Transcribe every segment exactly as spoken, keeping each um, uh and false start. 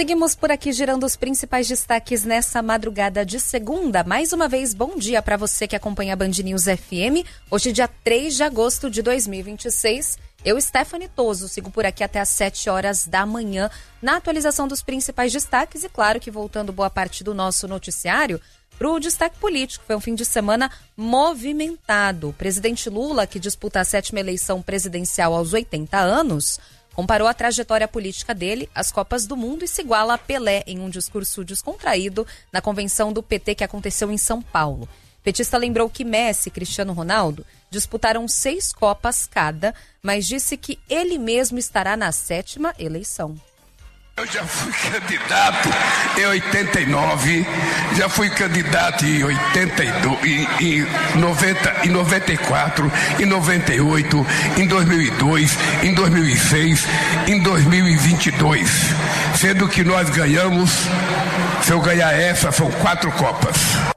Seguimos por aqui girando os principais destaques nessa madrugada de segunda. Mais uma vez, bom dia para você que acompanha a Band News F M. Hoje, dia três de agosto de dois mil e vinte e seis. Eu, Stephanie Toso, sigo por aqui até às sete horas da manhã na atualização dos principais destaques. E claro que voltando boa parte do nosso noticiário para o destaque político. Foi um fim de semana movimentado. O presidente Lula, que disputa a sétima eleição presidencial aos oitenta anos... comparou a trajetória política dele às Copas do Mundo e se iguala a Pelé em um discurso descontraído na convenção do P T que aconteceu em São Paulo. O petista lembrou que Messi e Cristiano Ronaldo disputaram seis Copas cada, mas disse que ele mesmo estará na sétima eleição. Eu já fui candidato em oitenta e nove, já fui candidato em oitenta e dois, em, em, noventa, em noventa e quatro, em noventa e oito, em dois mil e dois, em dois mil e seis, em dois mil e vinte e dois. Sendo que nós ganhamos, se eu ganhar essa, são quatro Copas.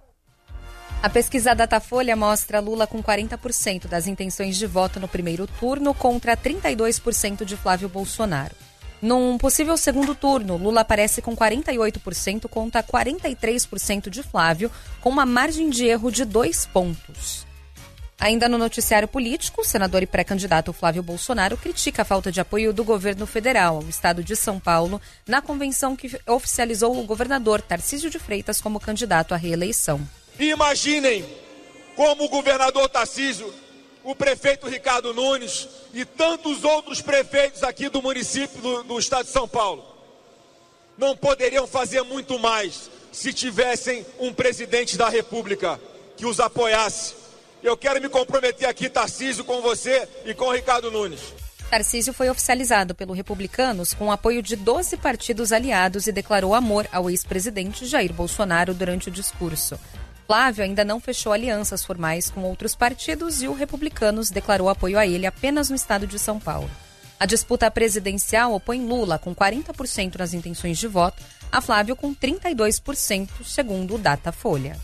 A pesquisa Datafolha mostra Lula com quarenta por cento das intenções de voto no primeiro turno contra trinta e dois por cento de Flávio Bolsonaro. Num possível segundo turno, Lula aparece com quarenta e oito por cento contra quarenta e três por cento de Flávio, com uma margem de erro de dois pontos. Ainda no noticiário político, o senador e pré-candidato Flávio Bolsonaro critica a falta de apoio do governo federal ao estado de São Paulo na convenção que oficializou o governador Tarcísio de Freitas como candidato à reeleição. Imaginem como o governador Tarcísio, o prefeito Ricardo Nunes e tantos outros prefeitos aqui do município do, do estado de São Paulo não poderiam fazer muito mais se tivessem um presidente da República que os apoiasse. Eu quero me comprometer aqui, Tarcísio, com você e com o Ricardo Nunes. Tarcísio foi oficializado pelo Republicanos com o apoio de doze partidos aliados e declarou amor ao ex-presidente Jair Bolsonaro durante o discurso. Flávio ainda não fechou alianças formais com outros partidos e o Republicanos declarou apoio a ele apenas no estado de São Paulo. A disputa presidencial opõe Lula com quarenta por cento nas intenções de voto, a Flávio com trinta e dois por cento, segundo o Datafolha.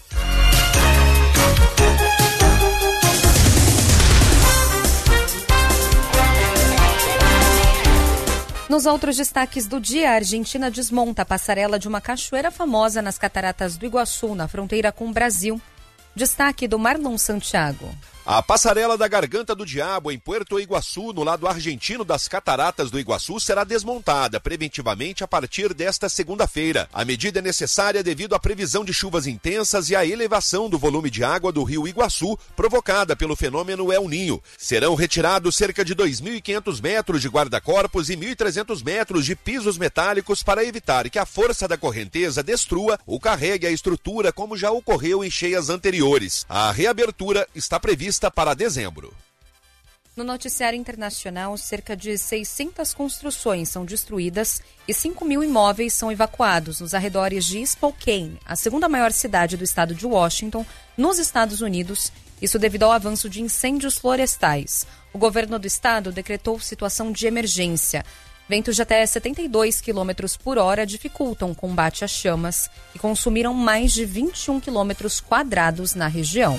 Nos outros destaques do dia, a Argentina desmonta a passarela de uma cachoeira famosa nas Cataratas do Iguaçu, na fronteira com o Brasil. Destaque do Marlon Santiago. A passarela da Garganta do Diabo, em Puerto Iguaçu, no lado argentino das Cataratas do Iguaçu, será desmontada preventivamente a partir desta segunda-feira. A medida é necessária devido à previsão de chuvas intensas e à elevação do volume de água do rio Iguaçu, provocada pelo fenômeno El Ninho. Serão retirados cerca de dois mil e quinhentos metros de guarda-corpos e mil e trezentos metros de pisos metálicos para evitar que a força da correnteza destrua ou carregue a estrutura, como já ocorreu em cheias anteriores. A reabertura está prevista para dezembro. No noticiário internacional, cerca de seiscentas construções são destruídas e cinco mil imóveis são evacuados nos arredores de Spokane, a segunda maior cidade do estado de Washington, nos Estados Unidos, isso devido ao avanço de incêndios florestais. O governo do estado decretou situação de emergência. Ventos de até setenta e dois quilômetros por hora dificultam o combate às chamas e consumiram mais de vinte e um quilômetros quadrados na região.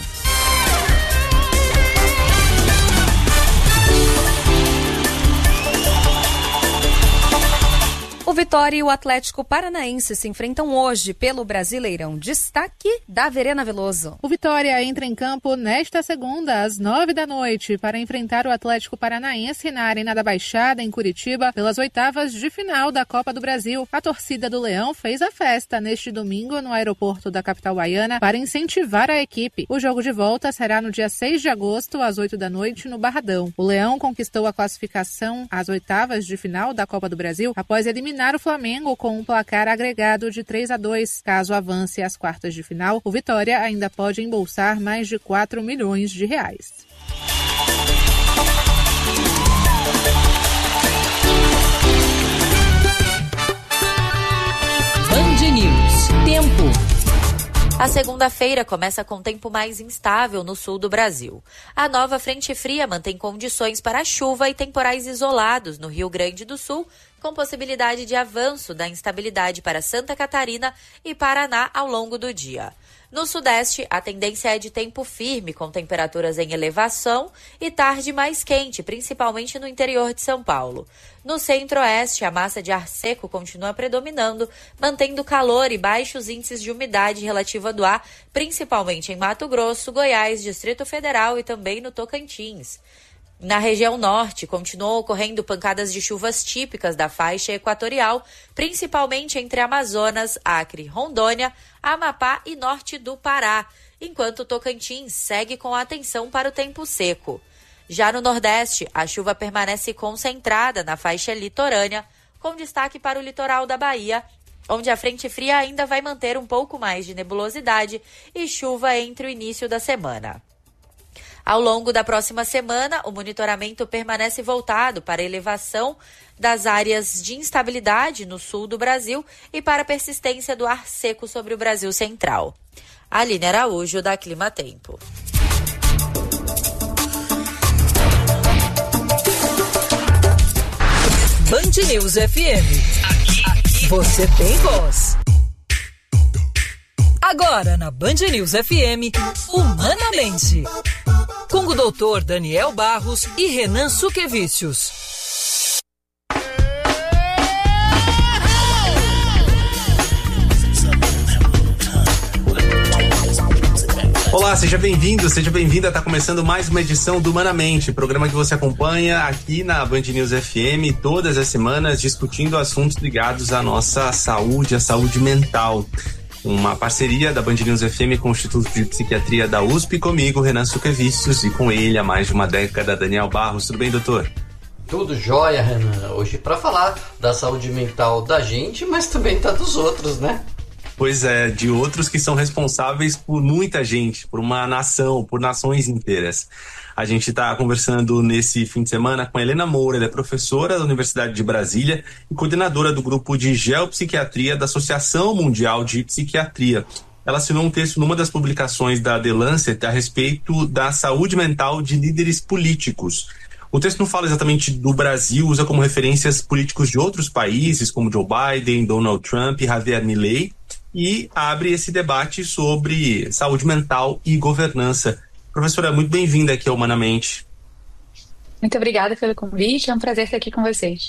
O Vitória e o Atlético Paranaense se enfrentam hoje pelo Brasileirão. Destaque da Verena Veloso. O Vitória entra em campo nesta segunda, às nove da noite, para enfrentar o Atlético Paranaense na Arena da Baixada, em Curitiba, pelas oitavas de final da Copa do Brasil. A torcida do Leão fez a festa neste domingo no aeroporto da capital baiana para incentivar a equipe. O jogo de volta será no dia seis de agosto, às oito da noite, no Barradão. O Leão conquistou a classificação às oitavas de final da Copa do Brasil após eliminar o Flamengo com um placar agregado de três a dois. Caso avance às quartas de final, o Vitória ainda pode embolsar mais de quatro milhões de reais. Band News. Tempo. A segunda-feira começa com tempo mais instável no sul do Brasil. A nova frente fria mantém condições para chuva e temporais isolados no Rio Grande do Sul, com possibilidade de avanço da instabilidade para Santa Catarina e Paraná ao longo do dia. No Sudeste, a tendência é de tempo firme, com temperaturas em elevação e tarde mais quente, principalmente no interior de São Paulo. No Centro-Oeste, a massa de ar seco continua predominando, mantendo calor e baixos índices de umidade relativa do ar, principalmente em Mato Grosso, Goiás, Distrito Federal e também no Tocantins. Na região norte, continuam ocorrendo pancadas de chuvas típicas da faixa equatorial, principalmente entre Amazonas, Acre, Rondônia, Amapá e norte do Pará, enquanto o Tocantins segue com atenção para o tempo seco. Já no Nordeste, a chuva permanece concentrada na faixa litorânea, com destaque para o litoral da Bahia, onde a frente fria ainda vai manter um pouco mais de nebulosidade e chuva entre o início da semana. Ao longo da próxima semana, o monitoramento permanece voltado para a elevação das áreas de instabilidade no sul do Brasil e para a persistência do ar seco sobre o Brasil central. Aline Araújo, da Clima Tempo. Band News F M. Aqui, aqui você tem voz. Agora na Band News F M, Humanamente, com o doutor Daniel Barros e Renan Suquevicius. Olá, seja bem-vindo, seja bem-vinda. Está começando mais uma edição do Humanamente, programa que você acompanha aqui na Band News F M todas as semanas, discutindo assuntos ligados à nossa saúde, à saúde mental. Uma parceria da Band News F M com o Instituto de Psiquiatria da U S P, comigo, Renan Suquevicius, e com ele há mais de uma década, Daniel Barros. Tudo bem, doutor? Tudo jóia, Renan. Hoje para falar da saúde mental da gente, mas também tá dos outros, né? Pois é, de outros que são responsáveis por muita gente, por uma nação, por nações inteiras. A gente está conversando nesse fim de semana com a Helena Moura. Ela é professora da Universidade de Brasília e coordenadora do grupo de geopsiquiatria da Associação Mundial de Psiquiatria. Ela assinou um texto numa das publicações da The Lancet a respeito da saúde mental de líderes políticos. O texto não fala exatamente do Brasil, usa como referências políticos de outros países, como Joe Biden, Donald Trump e Javier Milei, e abre esse debate sobre saúde mental e governança. Professora, muito bem-vinda aqui ao Humanamente. Muito obrigada pelo convite, é um prazer estar aqui com vocês.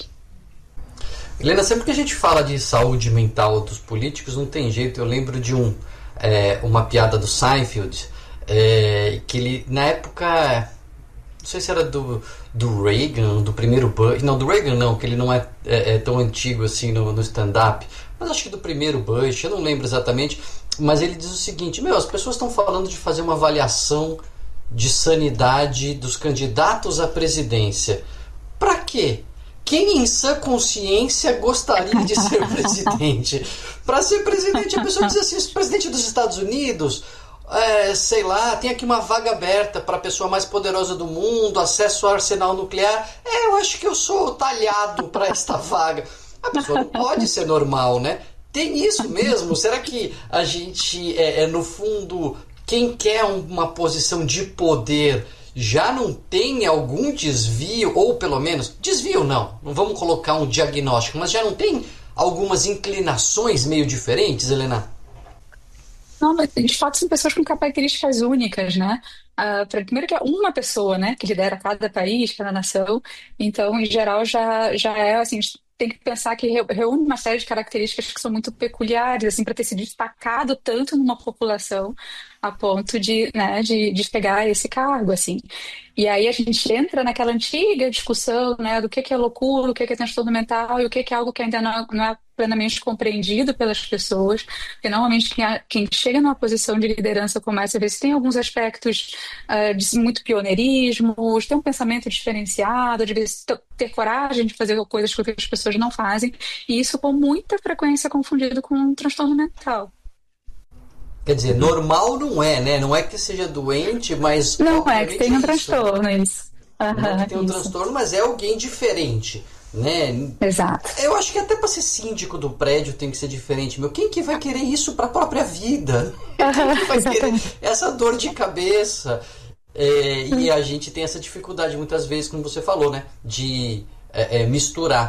Helena, sempre que a gente fala de saúde mental dos políticos, não tem jeito. Eu lembro de um, é, uma piada do Seinfeld, é, que ele, na época, não sei se era do, do Reagan, do primeiro Bush, não, do Reagan não, que ele não é, é, é tão antigo assim no, no stand-up, mas acho que do primeiro Bush, eu não lembro exatamente, mas ele diz o seguinte: meu, as pessoas estão falando de fazer uma avaliação de sanidade dos candidatos à presidência. Pra quê? Quem em sã consciência gostaria de ser presidente? Para ser presidente, a pessoa diz assim: presidente dos Estados Unidos, é, sei lá, tem aqui uma vaga aberta para a pessoa mais poderosa do mundo, acesso ao arsenal nuclear. É, eu acho que eu sou talhado para esta vaga. A pessoa não pode ser normal, né? Tem isso mesmo? Será que a gente, é, é, no fundo, quem quer uma posição de poder já não tem algum desvio, ou pelo menos, desvio não, não vamos colocar um diagnóstico, mas já não tem algumas inclinações meio diferentes, Helena? Não, mas de fato são pessoas com características únicas, né? Uh, primeiro que é uma pessoa, né, que lidera cada país, cada nação, então em geral já, já é assim, tem que pensar que reúne uma série de características que são muito peculiares, assim, para ter se destacado tanto numa população a ponto de, né, de, de pegar esse cargo, assim. E aí a gente entra naquela antiga discussão, né, do que que é loucura, o que que é transtorno mental e o que que é algo que ainda não, não é plenamente compreendido pelas pessoas, porque normalmente quem, quem chega numa posição de liderança começa a ver se tem alguns aspectos uh, de muito pioneirismo, de ter um pensamento diferenciado, de ter coragem de fazer coisas que as pessoas não fazem, e isso com muita frequência é confundido com um transtorno mental. Quer dizer, normal não é, né? Não é que seja doente, mas... Não é que tem um transtorno, isso. Uhum, não é que tem um isso. transtorno, mas é alguém diferente, né? Exato. Eu acho que até para ser síndico do prédio tem que ser diferente, meu. Quem que vai querer isso para a própria vida? Quem que vai querer essa dor de cabeça? É, e a gente tem essa dificuldade muitas vezes, como você falou, né? De é, é, misturar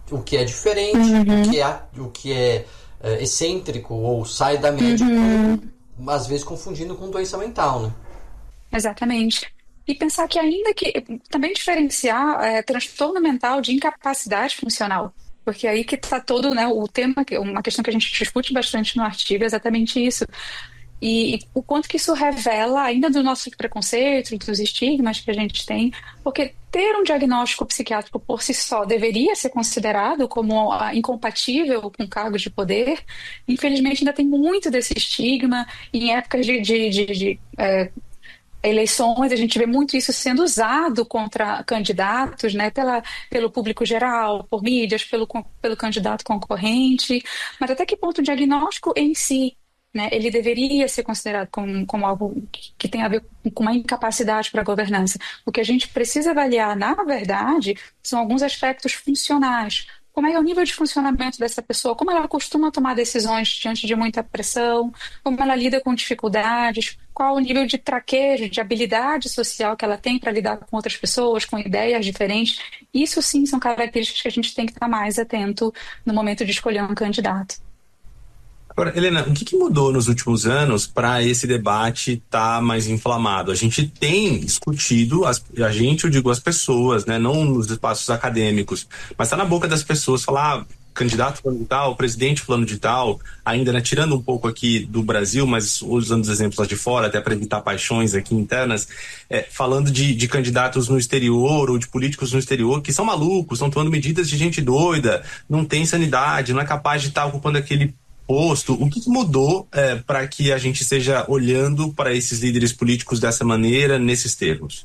o que é diferente, Uhum. o que é, o que é, é excêntrico ou sai da média, Uhum. com, às vezes confundindo com doença mental, né? Exatamente. E pensar que ainda que também diferenciar é, transtorno mental de incapacidade funcional. Porque aí que está todo, né, o tema, que- uma questão que a gente discute bastante no artigo é exatamente isso. E, e o quanto que isso revela ainda do nosso preconceito, dos estigmas que a gente tem, porque ter um diagnóstico psiquiátrico por si só deveria ser considerado como ah, incompatível com cargo de poder. Infelizmente ainda tem muito desse estigma. Em épocas de, de, de, de, eh, eleições, a gente vê muito isso sendo usado contra candidatos, né, pela, pelo público geral, por mídias, pelo, con- pelo candidato concorrente, mas até que ponto o diagnóstico em si, né, ele deveria ser considerado como, como algo que, que tem a ver com uma incapacidade para a governança. O que a gente precisa avaliar, na verdade, são alguns aspectos funcionais. Como é o nível de funcionamento dessa pessoa? Como ela costuma tomar decisões diante de muita pressão? Como ela lida com dificuldades? Qual o nível de traquejo, de habilidade social que ela tem para lidar com outras pessoas, com ideias diferentes? Isso sim são características que a gente tem que estar mais atento no momento de escolher um candidato. Agora, Helena, o que, que mudou nos últimos anos para esse debate estar mais inflamado? A gente tem discutido, as, a gente, eu digo as pessoas, né, não nos espaços acadêmicos, mas está na boca das pessoas falar, ah, candidato fulano de tal, presidente fulano de tal, ainda, né, tirando um pouco aqui do Brasil, mas usando os exemplos lá de fora, até para evitar paixões aqui internas, é, falando de, de candidatos no exterior ou de políticos no exterior que são malucos, estão tomando medidas de gente doida, não tem sanidade, não é capaz de estar ocupando aquele posto. O que, que mudou é, para que a gente esteja olhando para esses líderes políticos dessa maneira, nesses termos?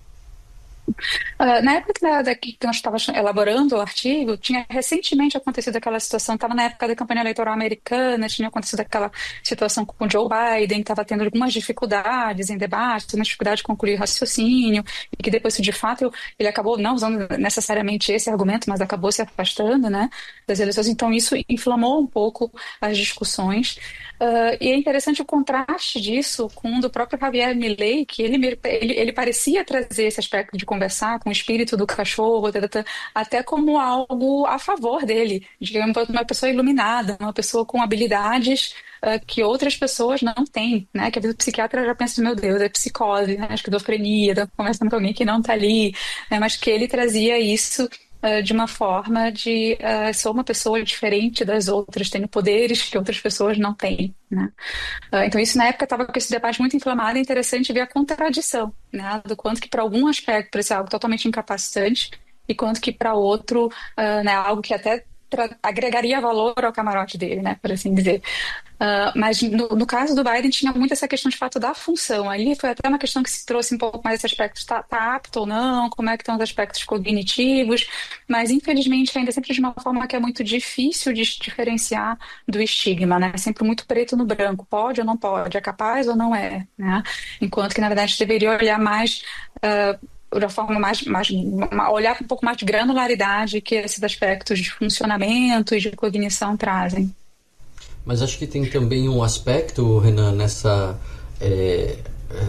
Uh, na época da, da, que nós estávamos elaborando o artigo, tinha recentemente acontecido aquela situação, estava na época da campanha eleitoral americana, tinha acontecido aquela situação com o Joe Biden, estava tendo algumas dificuldades em debate, uma dificuldade de concluir raciocínio, e que depois, de fato, ele acabou não usando necessariamente esse argumento, mas acabou se afastando, né, das eleições. Então isso inflamou um pouco as discussões. Uh, e é interessante o contraste disso com o do próprio Javier Milei, que ele, ele, ele parecia trazer esse aspecto de conversar com o espírito do cachorro, até como algo a favor dele, de uma pessoa iluminada, uma pessoa com habilidades uh, que outras pessoas não têm, né? Que a vida do psiquiatra já pensa, meu Deus, é psicose, né? Esquizofrenia, tá conversando com alguém que não está ali, né? Mas que ele trazia isso uh, de uma forma de uh, sou uma pessoa diferente das outras, tenho poderes que outras pessoas não têm, né? Uh, então isso na época estava com esse debate muito inflamado. É interessante ver a contradição, né, do quanto que para algum aspecto parece algo totalmente incapacitante e quanto que para outro uh, né, algo que até agregaria valor ao camarote dele, né, por assim dizer. Uh, mas no, no caso do Biden tinha muito essa questão de fato da função. Ali foi até uma questão que se trouxe um pouco mais esse aspecto, está tá apto ou não, como é que estão os aspectos cognitivos, mas infelizmente ainda sempre de uma forma que é muito difícil de diferenciar do estigma, né? Sempre muito preto no branco, pode ou não pode, é capaz ou não é, né? Enquanto que na verdade a gente deveria olhar mais uh, de uma forma mais, mais olhar com um pouco mais de granularidade que esses aspectos de funcionamento e de cognição trazem. Mas acho que tem também um aspecto, Renan, nessa é,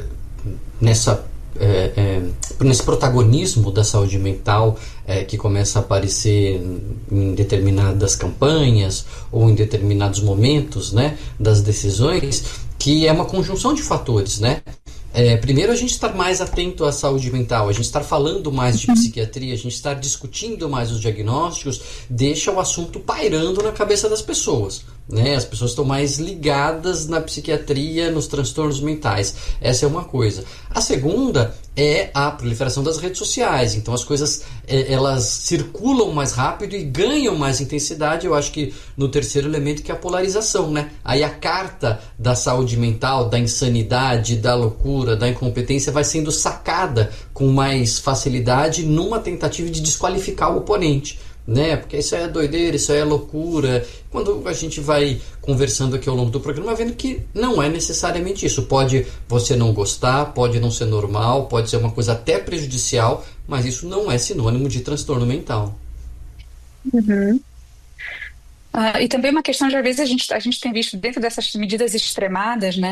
nessa é, é, nesse protagonismo da saúde mental é, que começa a aparecer em determinadas campanhas ou em determinados momentos, né, das decisões, que é uma conjunção de fatores, né? É, primeiro, a gente estar mais atento à saúde mental, a gente estar falando mais de psiquiatria, a gente estar discutindo mais os diagnósticos, deixa o assunto pairando na cabeça das pessoas, né? As pessoas estão mais ligadas na psiquiatria, nos transtornos mentais. Essa é uma coisa. A segunda é a proliferação das redes sociais. Então as coisas é, elas circulam mais rápido e ganham mais intensidade. Eu acho que no terceiro elemento, que é a polarização, né? Aí a carta da saúde mental, da insanidade, da loucura, da incompetência vai sendo sacada com mais facilidade numa tentativa de desqualificar o oponente, né? Porque isso é doideira, isso é loucura. Quando a gente vai conversando aqui ao longo do programa, vendo que não é necessariamente isso. Pode você não gostar, pode não ser normal, pode ser uma coisa até prejudicial, mas isso não é sinônimo de transtorno mental. Uhum. Uh, e também uma questão de, às vezes, a gente, a gente tem visto dentro dessas medidas extremadas, né?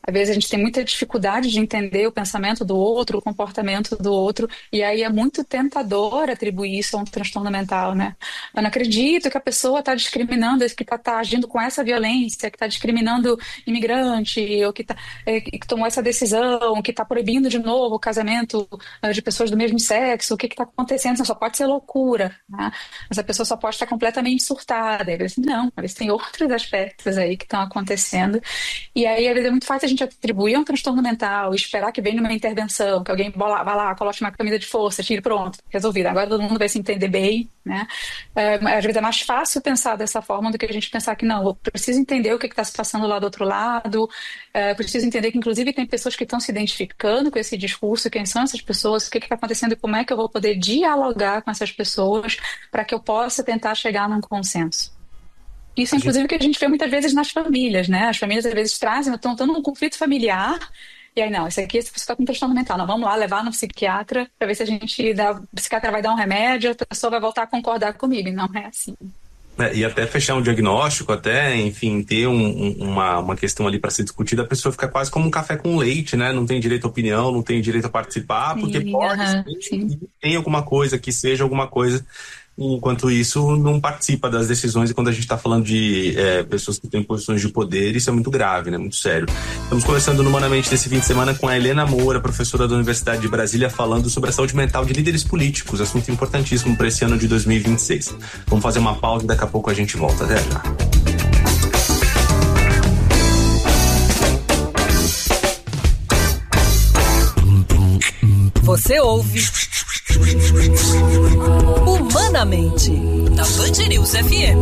Às vezes a gente tem muita dificuldade de entender o pensamento do outro, o comportamento do outro, e aí é muito tentador atribuir isso a um transtorno mental, né? Eu não acredito que a pessoa está discriminando, que está tá agindo com essa violência, que está discriminando imigrante, ou que, tá, é, que tomou essa decisão, que está proibindo de novo o casamento é, de pessoas do mesmo sexo, o que está acontecendo? Isso só pode ser loucura, né? Essa pessoa só pode estar completamente surtada. Aí, assim, não, mas tem outros aspectos aí que estão acontecendo, e aí às vezes é muito fácil a gente atribuir a um transtorno mental, esperar que venha uma intervenção, que alguém vá lá, coloque uma camisa de força, tire, pronto, resolvido. Agora todo mundo vai se entender bem, né? É, às vezes é mais fácil pensar dessa forma do que a gente pensar que não, eu preciso entender o que está se passando lá do outro lado, é, preciso entender que inclusive tem pessoas que estão se identificando com esse discurso, quem são essas pessoas, o que está acontecendo e como é que eu vou poder dialogar com essas pessoas para que eu possa tentar chegar num consenso. Isso, a inclusive, gente... que a gente vê muitas vezes nas famílias, né? As famílias, às vezes, trazem, estão estão num conflito familiar, e aí, não, esse aqui, essa pessoa está com transtorno mental. Não, vamos lá levar no psiquiatra para ver se a gente dá, o psiquiatra vai dar um remédio, a pessoa vai voltar a concordar comigo. E não é assim. É, e até fechar um diagnóstico, até, enfim, ter um, um, uma, uma questão ali para ser discutida, a pessoa fica quase como um café com leite, né? Não tem direito à opinião, não tem direito a participar, porque sim, pode uh-huh, ser que tem alguma coisa, que seja alguma coisa. Enquanto isso, não participa das decisões, e quando a gente está falando de é, pessoas que têm posições de poder, isso é muito grave, né? Muito sério. Estamos conversando no Humanamente desse fim de semana com a Helena Moura, professora da Universidade de Brasília, falando sobre a saúde mental de líderes políticos, assunto importantíssimo para esse ano de dois mil e vinte e seis. Vamos fazer uma pausa e daqui a pouco a gente volta. Até já. Você ouve Humanamente, na Band News F M.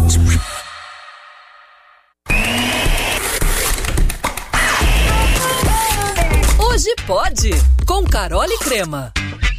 Hoje pode, com Carol e Crema.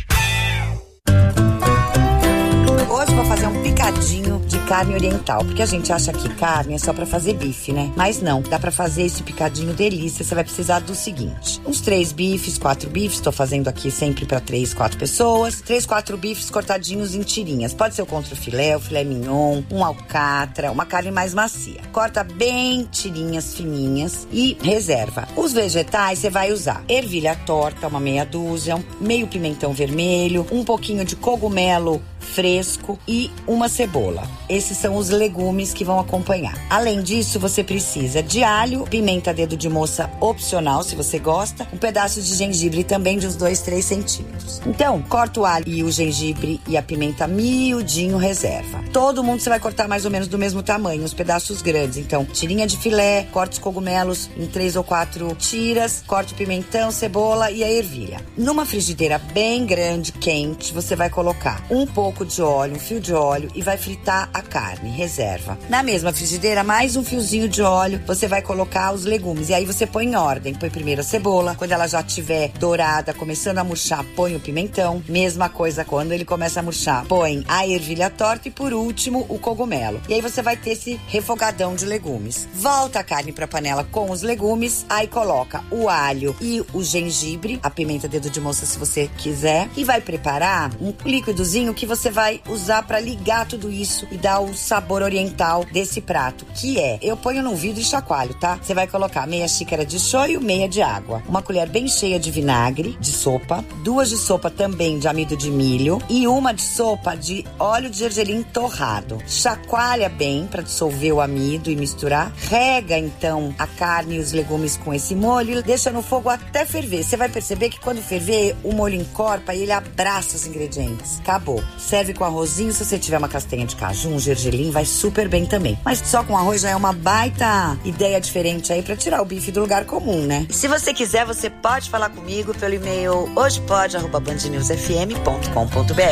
Hoje eu vou fazer um picadinho de carne oriental, porque a gente acha que carne é só pra fazer bife, né? Mas não, dá pra fazer esse picadinho delícia. Você vai precisar do seguinte: uns três bifes, quatro bifes, tô fazendo aqui sempre pra três, quatro pessoas. Três, quatro bifes cortadinhos em tirinhas. Pode ser o contrafilé, o filé mignon, um alcatra, uma carne mais macia. Corta bem tirinhas fininhas e reserva. Os vegetais você vai usar ervilha torta, uma meia dúzia, um meio pimentão vermelho, um pouquinho de cogumelo fresco e uma cebola. Esses são os legumes que vão acompanhar. Além disso, você precisa de alho, pimenta dedo de moça opcional, se você gosta, um pedaço de gengibre também de uns dois, três centímetros. Então, corta o alho e o gengibre e a pimenta miudinho, reserva. Todo mundo você vai cortar mais ou menos do mesmo tamanho, os pedaços grandes. Então, tirinha de filé, corta os cogumelos em três ou quatro tiras, corta o pimentão, cebola e a ervilha. Numa frigideira bem grande, quente, você vai colocar um pouco de óleo, um fio de óleo e vai fritar a carne, reserva. Na mesma frigideira, mais um fiozinho de óleo, você vai colocar os legumes e aí você põe em ordem. Põe primeiro a cebola, quando ela já estiver dourada, começando a murchar, põe o pimentão. Mesma coisa quando ele começa a murchar, põe a ervilha torta e por último o cogumelo. E aí você vai ter esse refogadão de legumes. Volta a carne pra panela com os legumes, aí coloca o alho e o gengibre, a pimenta dedo de moça se você quiser, e vai preparar um líquidozinho que você Você vai usar para ligar tudo isso e dar o sabor oriental desse prato, que é, eu ponho num vidro e chacoalho, tá? Você vai colocar meia xícara de shoyu, meia de água, uma colher bem cheia de vinagre de sopa, duas de sopa também de amido de milho e uma de sopa de óleo de gergelim torrado. Chacoalha bem para dissolver o amido e misturar. Rega então a carne e os legumes com esse molho e deixa no fogo até ferver. Você vai perceber que quando ferver, o molho encorpa e ele abraça os ingredientes. Acabou. Serve com arrozinho, se você tiver uma castanha de caju, um gergelim, vai super bem também. Mas só com arroz já é uma baita ideia diferente aí pra tirar o bife do lugar comum, né? E se você quiser, você pode falar comigo pelo e-mail hojepode arroba band news f m ponto com ponto b r.